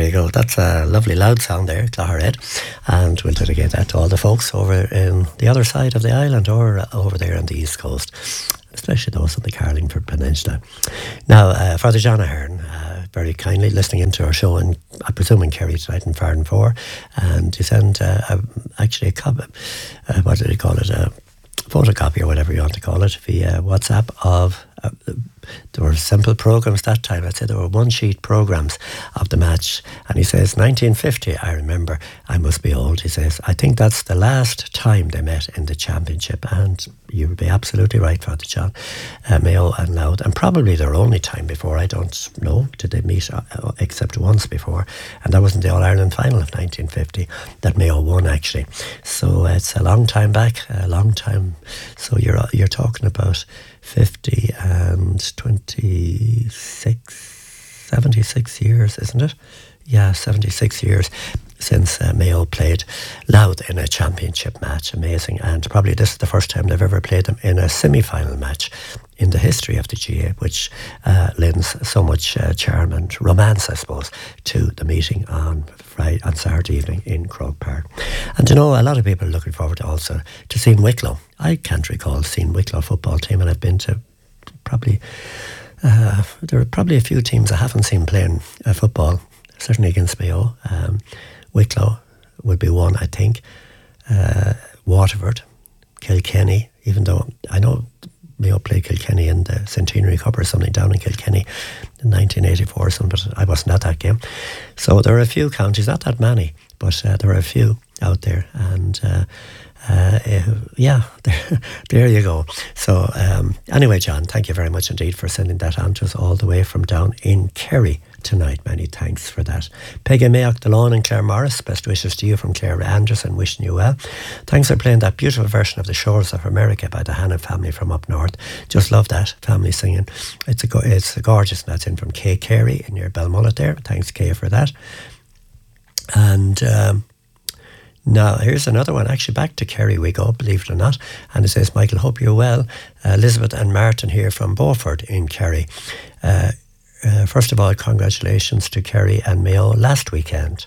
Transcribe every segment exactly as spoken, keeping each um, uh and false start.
you go. That's a lovely loud sound there, Clogherhead. And we'll dedicate that to all the folks over in the other side of the island or over there on the east coast, especially those on the Carlingford Peninsula. Now, uh, Father John Ahern, uh, very kindly listening into our show, and I presume in Kerry tonight in Farden four, and he sent uh, a, actually a copy, uh, what did he call it, a photocopy or whatever you want to call it, via WhatsApp of, uh, there were simple programmes that time. I'd say there were one sheet programmes of the match, and he says nineteen fifty, I remember, I must be old, he says, I think that's the last time they met in the championship, and you would be absolutely right, Father John. uh, Mayo and Louth, and probably their only time before, I don't know, did they meet uh, except once before, and that was in the All-Ireland final of nineteen fifty that Mayo won, actually. So uh, it's a long time back, a long time. So you're you're talking about fifty and twenty-six, seventy-six years, isn't it? Yeah, seventy-six years since uh, Mayo played Louth in a championship match. Amazing. And probably this is the first time they've ever played them in a semi-final match in the history of the G A A, which uh, lends so much uh, charm and romance, I suppose, to the meeting on Friday, on Saturday evening in Croke Park. And you know, a lot of people are looking forward to also to seeing Wicklow. I can't recall seeing Wicklow football team, and I've been to probably, uh, there are probably a few teams I haven't seen playing uh, football, certainly against Mayo. Um, Wicklow would be one, I think. Uh, Waterford, Kilkenny, even though I know Mayo played Kilkenny in the Centenary Cup or something down in Kilkenny in nineteen eighty-four or something, but I wasn't at that game. So there are a few counties, not that many, but uh, there are a few out there. And uh, uh, yeah, there, there you go. So um, anyway, John, thank you very much indeed for sending that on to us all the way from down in Kerry tonight. Many thanks for that. Peggy Mayock DeLone and Claire Morris, best wishes to you from Claire Anderson, wishing you well. Thanks for playing that beautiful version of The Shores of America by the Hannon family from up north. Just love that family singing. It's a go- it's a gorgeous, and that's in from Kay Carey in your Belmullet there. Thanks, Kay, for that. And um, now here's another one, actually back to Kerry we go, believe it or not, and it says, Michael, hope you're well. uh, Elizabeth and Martin here from Beaufort in Kerry. uh, Uh, first of all, congratulations to Kerry and Mayo last weekend.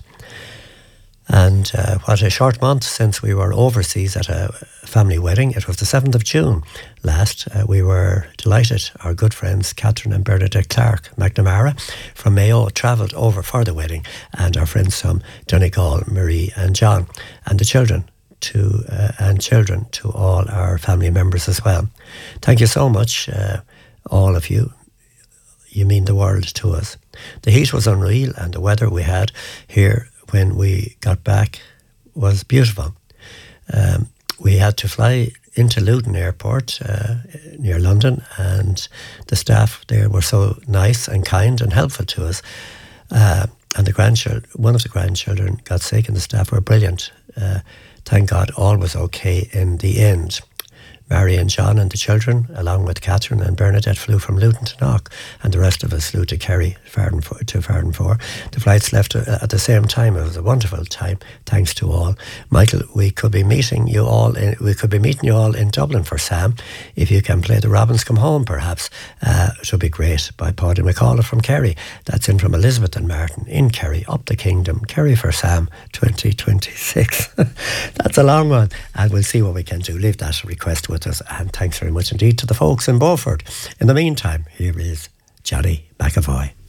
And uh, what a short month since we were overseas at a family wedding. It was the seventh of June last. Uh, we were delighted. Our good friends Catherine and Bernadette Clark McNamara from Mayo travelled over for the wedding, and our friends from Donegal, Marie and John, and the children to uh, and children to all our family members as well. Thank you so much, uh, all of you. You mean the world to us. The heat was unreal, and the weather we had here when we got back was beautiful. Um, we had to fly into Luton Airport uh, near London, and the staff there were so nice and kind and helpful to us. Uh, and the grandchildren, one of the grandchildren got sick, and the staff were brilliant. Uh, thank God all was okay in the end. Mary and John and the children, along with Catherine and Bernadette, flew from Luton to Knock, and the rest of us flew to Kerry, Farden to Farden four. The flights left at the same time. It was a wonderful time. Thanks to all. Michael, we could be meeting you all. In, we could be meeting you all in Dublin for Sam. If you can play the Robins Come Home, perhaps uh, it would be great. By Paddy McCullough from Kerry. That's in from Elizabeth and Martin in Kerry, up the Kingdom. Kerry for Sam, twenty twenty-six. That's a long one, and we'll see what we can do. Leave that request with us, and thanks very much indeed to the folks in Beaufort. In the meantime, here is Johnny McAvoy.